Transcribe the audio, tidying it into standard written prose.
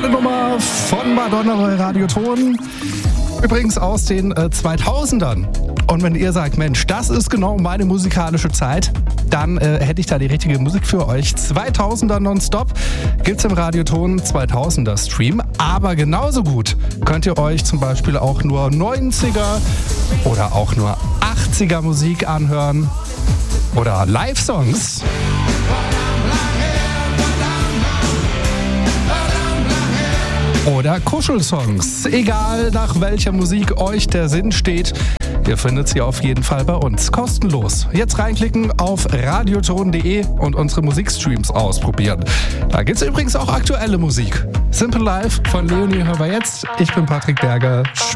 Tolle Nummer von Madonna bei Radioton. Übrigens aus den 2000ern. Und wenn ihr sagt, Mensch, das ist genau meine musikalische Zeit, dann hätte ich da die richtige Musik für euch. 2000er nonstop gibt's im Radioton 2000er Stream. Aber genauso gut könnt ihr euch zum Beispiel auch nur 90er oder auch nur 80er Musik anhören. Oder Live-Songs. Oder Kuschelsongs. Egal nach welcher Musik euch der Sinn steht, ihr findet sie auf jeden Fall bei uns. Kostenlos. Jetzt reinklicken auf radioton.de und unsere Musikstreams ausprobieren. Da gibt's übrigens auch aktuelle Musik. Simple Life von Leonie hören wir jetzt. Ich bin Patrick Berger.